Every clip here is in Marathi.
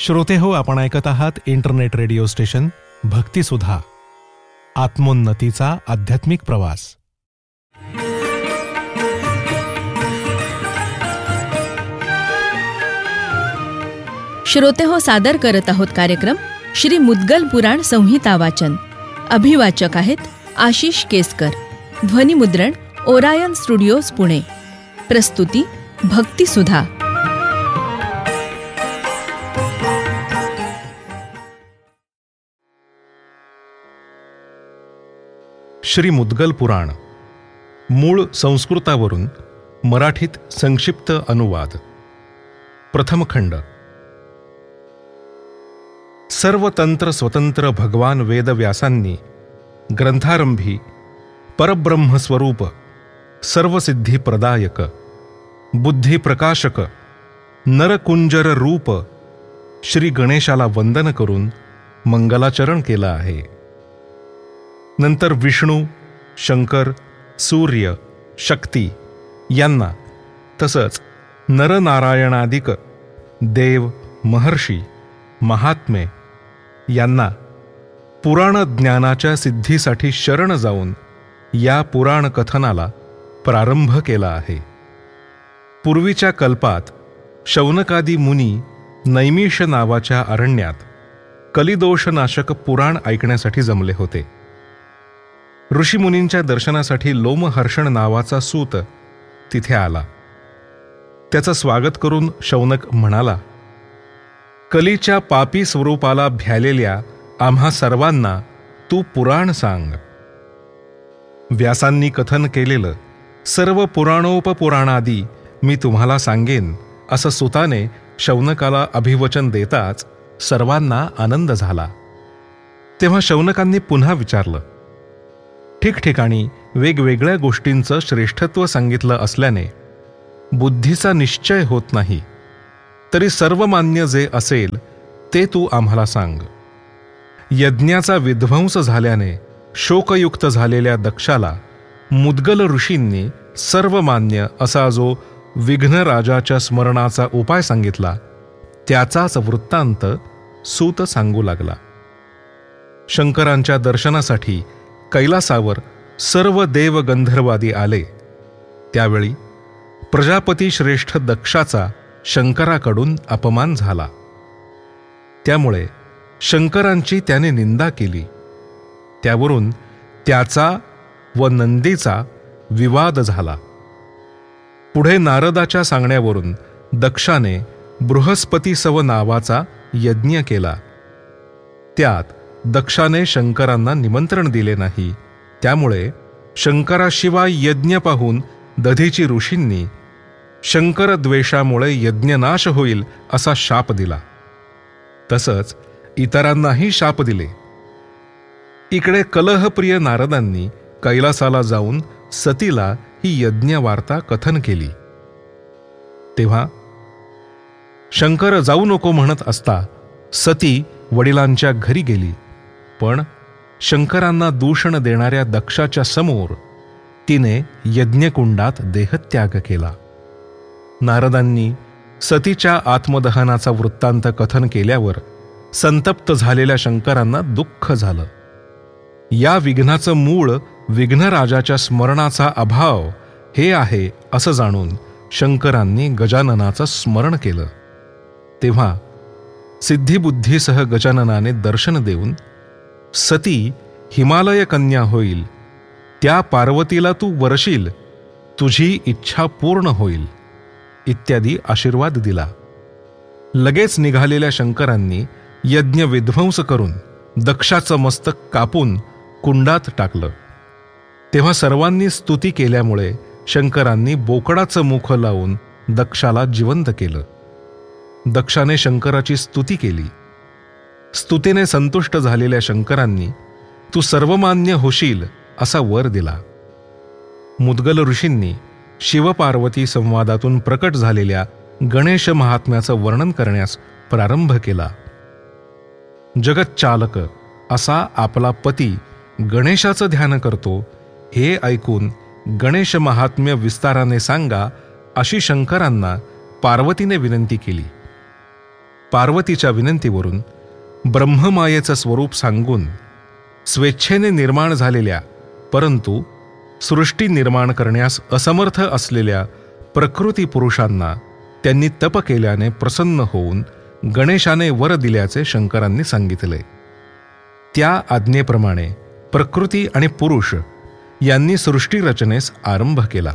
श्रोते हो, आपण ऐकत आहात इंटरनेट रेडिओ स्टेशन भक्तिसुधा, आत्मोन्नतीचा आध्यात्मिक प्रवास. श्रोते हो, सादर करत आहोत कार्यक्रम श्री मुद्गल पुराण संहिता वाचन. अभिवाचक आहेत आशिष केसकर. ध्वनिमुद्रण ओरायन स्टुडिओज पुणे. प्रस्तुती भक्तिसुधा. श्री मुद्गल पुराण, मूळ संस्कृतावरून मराठीत संक्षिप्त अनुवाद. प्रथम खंड. सर्व तंत्र स्वतंत्र भगवान वेदव्यासांनी ग्रंथारंभी परब्रह्मस्वरूप, सर्वसिद्धी प्रदायक, बुद्धी प्रकाशक, नरकुंजर रूप श्री गणेशाला वंदन करून मंगलाचरण केलं आहे. नंतर विष्णू, शंकर, सूर्य, शक्ती यांना, तसंच नरनारायणादिक देव, महर्षी, महात्मे यांना पुराण ज्ञानाच्या सिद्धीसाठी शरण जाऊन या पुराण कथनाला प्रारंभ केला आहे. पूर्वीच्या कल्पात शौनकादी मुनी नैमिष नावाच्या अरण्यात कलिदोषनाशक पुराण ऐकण्यासाठी जमले होते. ऋषीमुनींच्या दर्शनासाठी लोमहर्षण नावाचा सूत तिथे आला. त्याचं स्वागत करून शौनक म्हणाला, कलीच्या पापी स्वरूपाला भ्यालेल्या आम्हा सर्वांना तू पुराण सांग. व्यासांनी कथन केलेलं सर्व पुराणोपपुराणादी मी तुम्हाला सांगेन, असं सुताने शौनकाला अभिवचन देताच सर्वांना आनंद झाला. तेव्हा शौनकांनी पुन्हा विचारलं. ठिकठिकाणी वेगवेगळ्या गोष्टींचं श्रेष्ठत्व सांगितलं असल्याने बुद्धीचा निश्चय होत नाही. तरी सर्वमान्य जे असेल ते तू आम्हाला सांग. यज्ञाचा विध्वंस झाल्याने शोकयुक्त झालेल्या दक्षाला मुद्गल ऋषींनी सर्वमान्य असा जो विघ्नराजाच्या स्मरणाचा उपाय सांगितला, त्याचाच वृत्तांत सूत सांगू लागला. शंकरांच्या दर्शनासाठी कैलासावर सर्व देव गंधर्वादी आले. त्यावेळी प्रजापती श्रेष्ठ दक्षाचा शंकराकडून अपमान झाला. त्यामुळे शंकरांची त्याने निंदा केली. त्यावरून त्याचा व नंदीचा विवाद झाला. पुढे नारदाच्या सांगण्यावरून दक्षाने बृहस्पतीसव नावाचा यज्ञ केला. त्यात दक्षाने शंकरांना निमंत्रण दिले नाही. त्यामुळे शंकराशिवाय यज्ञ पाहून दधीची ऋषींनी शंकर द्वेषामुळे यज्ञनाश होईल असा शाप दिला. तसंच इतरांनाही शाप दिले. इकडे कलहप्रिय नारदांनी कैलासाला जाऊन सतीला ही यज्ञवार्ता कथन केली. तेव्हा शंकर जाऊ नको म्हणत असता सती वडिलांच्या घरी गेली. पण शंकरांना दूषण देणाऱ्या दक्षाच्या समोर तिने यज्ञकुंडात देहत्याग केला. नारदांनी सतीच्या आत्मदहनाचा वृत्तांत कथन केल्यावर संतप्त झालेल्या शंकरांना दुःख झालं. या विघ्नाचं मूळ विघ्नराजाच्या स्मरणाचा अभाव हे आहे असं जाणून शंकरांनी गजाननाचं स्मरण केलं. तेव्हा सिद्धिबुद्धीसह गजाननाने दर्शन देऊन सती हिमालय कन्या होईल, त्या पार्वतीला तू वरशील, तुझी इच्छा पूर्ण होईल इत्यादी आशीर्वाद दिला. लगेच निघालेल्या शंकरांनी यज्ञ विध्वंस करून दक्षाचं मस्तक कापून कुंडात टाकलं. तेव्हा सर्वांनी स्तुती केल्यामुळे शंकरांनी बोकडाचं मुख लावून दक्षाला जिवंत केलं. दक्षाने शंकराची स्तुती केली. स्तुतीने संतुष्ट झालेल्या शंकरांनी तू सर्वमान्य होशील असा वर दिला. मुद्गल ऋषींनी शिवपार्वती संवादातून प्रकट झालेल्या गणेश महात्म्याचं वर्णन करण्यास प्रारंभ केला. जगच्चालक असा आपला पती गणेशाचं ध्यान करतो हे ऐकून गणेश महात्म्य विस्ताराने सांगा अशी शंकरांना पार्वतीने विनंती केली. पार्वतीच्या विनंतीवरून ब्रह्ममायेचं स्वरूप सांगून स्वेच्छेने निर्माण झालेल्या परंतु सृष्टी निर्माण करण्यास असमर्थ असलेल्या प्रकृती पुरुषांना त्यांनी तप केल्याने प्रसन्न होऊन गणेशाने वर दिल्याचे शंकरांनी सांगितले. त्या आज्ञेप्रमाणे प्रकृती आणि पुरुष यांनी सृष्टी रचनेस आरंभ केला.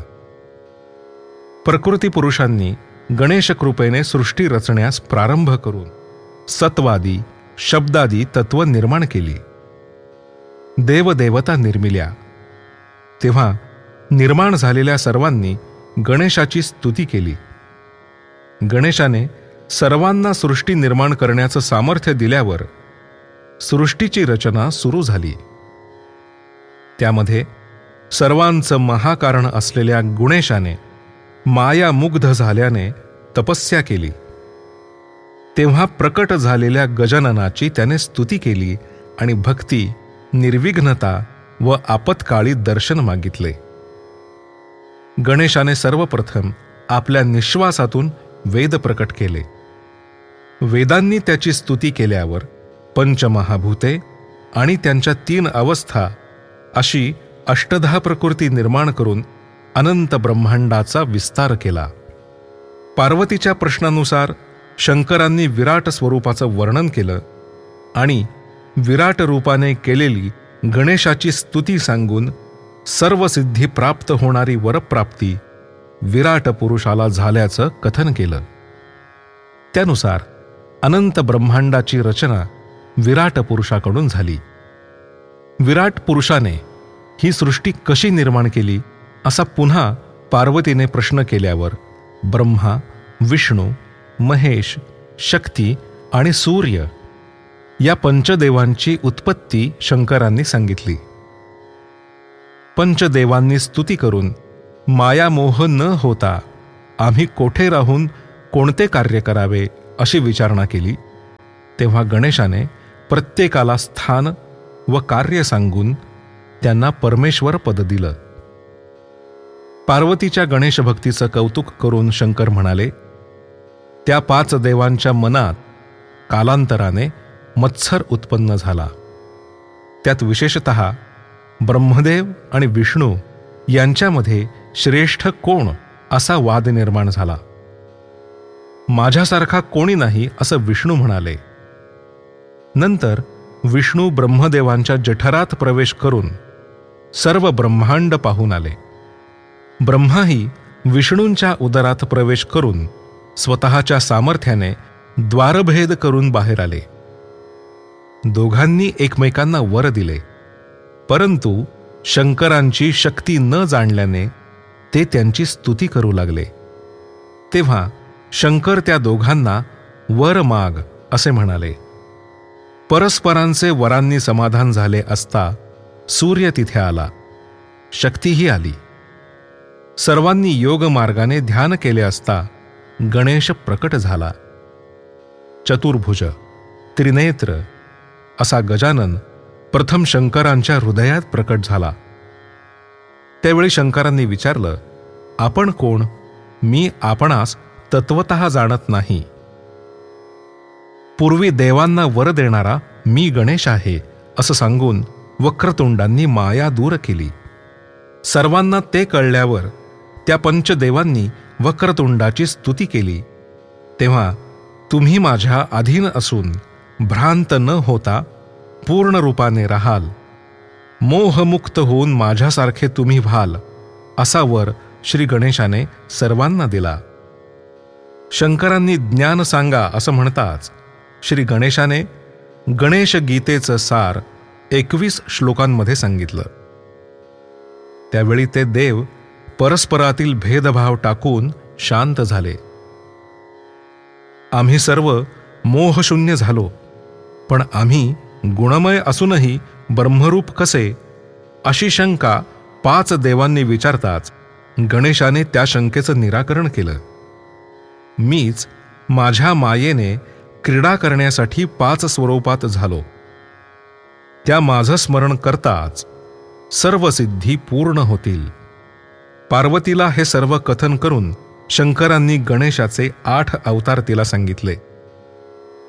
प्रकृती पुरुषांनी गणेश कृपेने सृष्टी रचण्यास प्रारंभ करून सत्वादी शब्दादी तत्व निर्माण केली. देवदेवता निर्मिल्या. तेव्हा निर्माण झालेल्या सर्वांनी गणेशाची स्तुती केली. गणेशाने सर्वांना सृष्टी निर्माण करण्याचं सामर्थ्य दिल्यावर सृष्टीची रचना सुरू झाली. त्यामध्ये सर्वांचं महाकारण असलेल्या गुणेशाने माया मुग्ध झाल्याने तपस्या केली. तेव्हा प्रकट झालेल्या गजाननाची त्याने स्तुती केली आणि भक्ती, निर्विघ्नता व आपत्काळी दर्शन मागितले. गणेशाने सर्वप्रथम आपल्या निश्वासातून वेद प्रकट केले. वेदांनी त्याची स्तुती केल्यावर पंचमहाभूते आणि त्यांच्या 3 अवस्था अशी अष्टधा प्रकृती निर्माण करून अनंत ब्रह्मांडाचा विस्तार केला. पार्वतीच्या प्रश्नानुसार शंकरांनी विराट स्वरूपाचं वर्णन केलं आणि विराट रूपाने केलेली गणेशाची स्तुती सांगून सर्व सिद्धी प्राप्त होणारी वरप्राप्ती विराट पुरुषाला झाल्याचं कथन केलं. त्यानुसार अनंत ब्रह्मांडाची रचना विराट पुरुषाकडून झाली. विराट पुरुषाने ही सृष्टी कशी निर्माण केली असा पुन्हा पार्वतीने प्रश्न केल्यावर ब्रह्मा, विष्णू, महेश, शक्ती आणि सूर्य या पंचदेवांची उत्पत्ती शंकरांनी सांगितली. पंचदेवांनी स्तुती करून मायामोह न होता आम्ही कोठे राहून कोणते कार्य करावे अशी विचारणा केली. तेव्हा गणेशाने प्रत्येकाला स्थान व कार्य सांगून त्यांना परमेश्वर पद दिलं. पार्वतीच्या गणेशभक्तीचं कौतुक करून शंकर म्हणाले, त्या 5 देवांच्या मनात कालांतराने मत्सर उत्पन्न झाला. त्यात विशेषतः ब्रह्मदेव आणि विष्णू यांच्यामध्ये श्रेष्ठ कोण असा वाद निर्माण झाला. माझ्यासारखा कोणी नाही असं विष्णू म्हणाले. नंतर विष्णू ब्रह्मदेवांच्या जठरात प्रवेश करून सर्व ब्रह्मांड पाहून आले. ब्रह्माही विष्णूंच्या उदरात प्रवेश करून स्वतःच्या सामर्थ्याने द्वारभेद करून बाहेर आले. दोघांनी एकमेकांना वर दिले, परंतु शंकरांची शक्ती न जाणल्याने ते त्यांची स्तुती करू लागले. तेव्हा शंकर त्या दोघांना वर माग असे म्हणाले. परस्परांचे वरांनी समाधान झाले असता सूर्य तिथे आला, शक्तीही आली. सर्वांनी योग मार्गाने ध्यान केले असता गणेश प्रकट झाला. चतुर्भुज, त्रिनेत्र असा गजानन प्रथम शंकरांच्या हृदयात प्रकट झाला. त्यावेळी शंकरांनी विचारलं, आपण कोण? मी आपणास तत्वतः जाणत नाही. पूर्वी देवांना वर देणारा मी गणेश आहे असं सांगून वक्रतुंडांनी माया दूर केली. सर्वांना ते कळल्यावर त्या पंचदेवांनी वक्रतुंडाची स्तुती केली. तेव्हा तुम्ही माझ्या अधीन असून भ्रांत न होता पूर्ण रूपाने राहाल, मोहमुक्त होऊन माझ्यासारखे तुम्ही व्हाल असा वर श्री गणेशाने सर्वांना दिला. शंकरांनी ज्ञान सांगा असं म्हणताच श्री गणेशाने गणेश गीतेचं सार 21 श्लोकांमध्ये सांगितलं. त्यावेळी ते देव परस्परातील भेदभाव टाकून शांत झाले. आम्ही सर्व मोहशून्य झालो, पण आम्ही गुणमय असूनही ब्रह्मरूप कसे अशी शंका 5 देवांनी विचारताच गणेशाने त्या शंकेचं निराकरण केलं. मीच माझ्या मायेने क्रीडा करण्यासाठी 5 स्वरूपात झालो. त्या माझं स्मरण करताच सर्व सिद्धी पूर्ण होतील. पार्वतीला हे सर्व कथन करून शंकरांनी गणेशाचे 8 अवतार तिला सांगितले.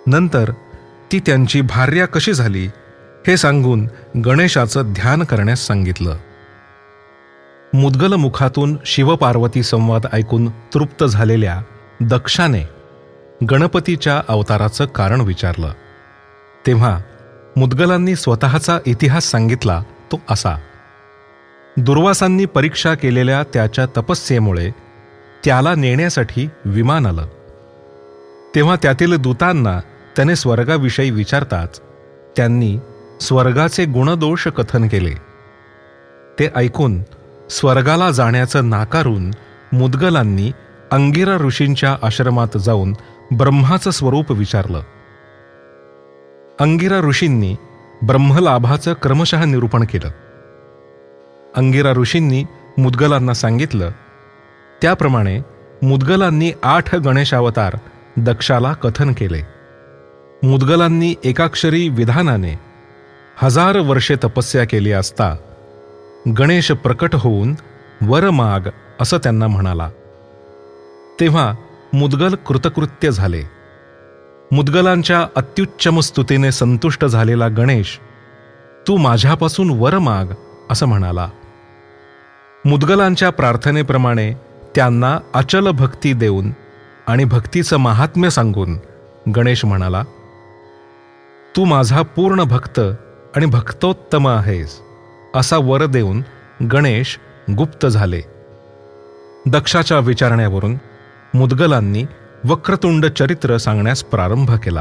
नंतर ती त्यांची भार्या कशी झाली हे सांगून गणेशाचं ध्यान करण्यास सांगितलं. मुद्गल मुखातून शिवपार्वती संवाद ऐकून तृप्त झालेल्या दक्षाने गणपतीच्या अवताराचं कारण विचारलं. तेव्हा मुद्गलांनी स्वतःचा इतिहास सांगितला तो असा: दुर्वासांनी परीक्षा केलेल्या त्याच्या तपस्येमुळे त्याला नेण्यासाठी विमान आलं. तेव्हा त्यातील दूतांना त्याने स्वर्गाविषयी विचारताच त्यांनी स्वर्गाचे गुणदोष कथन केले. ते ऐकून स्वर्गाला जाण्याचं नाकारून मुद्गलांनी अंगिरा ऋषींच्या आश्रमात जाऊन ब्रह्माचं स्वरूप विचारलं. अंगिरा ऋषींनी ब्रह्मलाभाचं क्रमशः निरूपण केलं. अंगिरा ऋषींनी मुद्गलांना सांगितलं त्याप्रमाणे मुद्गलांनी 8 गणेशावतार दक्षाला कथन केले. मुद्गलांनी एकाक्षरी विधानाने 1000 वर्षे तपस्या केली असता गणेश प्रकट होऊन वर माग असं त्यांना म्हणाला. तेव्हा मुद्गल कृतकृत्य झाले. मुद्गलांच्या अत्युच्चम स्तुतीने संतुष्ट झालेला गणेश तू माझ्यापासून वर माग असं म्हणाला. मुद्गलांच्या प्रार्थनेप्रमाणे त्यांना अचल भक्ती देऊन आणि भक्तीचं महात्म्य सांगून गणेश म्हणाला, तू माझा पूर्ण भक्त आणि भक्तोत्तम आहेस असा वर देऊन गणेश गुप्त झाले. दक्षाच्या विचारण्यावरून मुद्गलांनी वक्रतुंड चरित्र सांगण्यास प्रारंभ केला.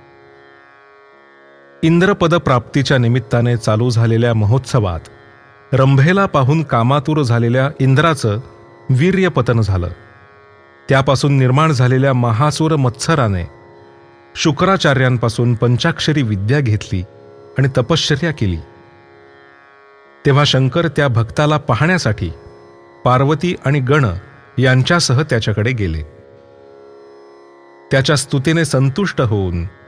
इंद्रपद प्राप्तीच्या निमित्ताने चालू झालेल्या महोत्सवात रंभेला पाहून कामातूर झालेल्या इंद्राचं वीर्यपतन झालं. त्यापासून निर्माण झालेल्या महासूर मत्सराने शुक्राचार्यांपासून पंचाक्षरी विद्या घेतली आणि तपश्चर्या केली. तेव्हा शंकर त्या भक्ताला पाहण्यासाठी पार्वती आणि गण यांच्यासह त्याच्याकडे गेले. त्याच्या स्तुतीने संतुष्ट होऊन